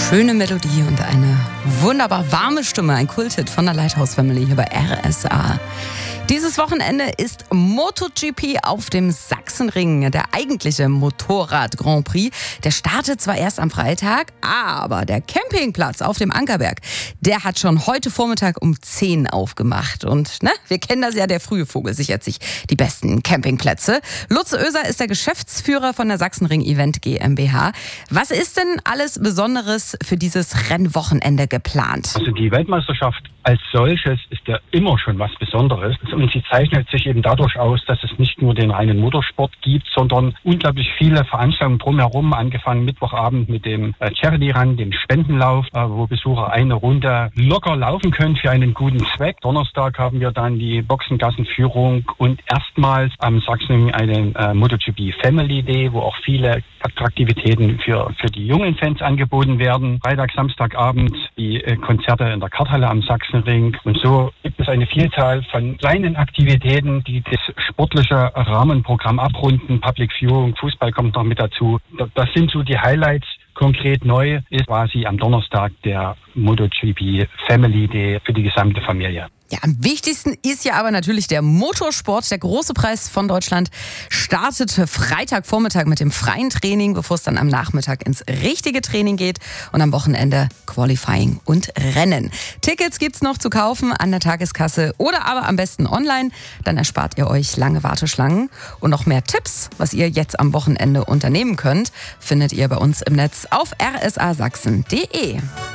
schöne Melodie und eine wunderbar warme Stimme, ein Kulthit von der Lighthouse Family hier bei RSA. Dieses Wochenende ist MotoGP auf dem Sachsenring, der eigentliche Motorrad-Grand Prix. Der startet zwar erst am Freitag, aber der Campingplatz auf dem Ankerberg, der hat schon heute Vormittag um 10 aufgemacht. Und wir kennen das ja, der frühe Vogel sichert sich die besten Campingplätze. Lutz Oeser ist der Geschäftsführer von der Sachsenring Event GmbH. Was ist denn alles Besonderes für dieses Rennwochenende geplant? Also die Weltmeisterschaft als solches ist ja immer schon was Besonderes. Und sie zeichnet sich eben dadurch aus, dass es nicht nur den reinen Motorsport gibt, sondern unglaublich viele Veranstaltungen drumherum, angefangen Mittwochabend mit dem Charity Run, dem Spendenlauf, wo Besucher eine Runde locker laufen können für einen guten Zweck. Donnerstag haben wir dann die Boxengassenführung und erstmals am Sachsenring einen MotoGP Family Day, wo auch viele Attraktivitäten für die jungen Fans angeboten werden. Freitag, Samstagabend die Konzerte in der Karthalle am Sachsenring. Und so gibt es eine Vielzahl von kleinen Aktivitäten, die das sportliche Rahmenprogramm abrunden. Public Viewing, Fußball kommt noch mit dazu. Das sind so die Highlights. Konkret neu ist quasi am Donnerstag der MotoGP Family Day für die gesamte Familie. Ja, am wichtigsten ist ja aber natürlich der Motorsport. Der große Preis von Deutschland startet Freitagvormittag mit dem freien Training, bevor es dann am Nachmittag ins richtige Training geht und am Wochenende Qualifying und Rennen. Tickets gibt's noch zu kaufen an der Tageskasse oder aber am besten online. Dann erspart ihr euch lange Warteschlangen. Und noch mehr Tipps, was ihr jetzt am Wochenende unternehmen könnt, findet ihr bei uns im Netz auf rsasachsen.de.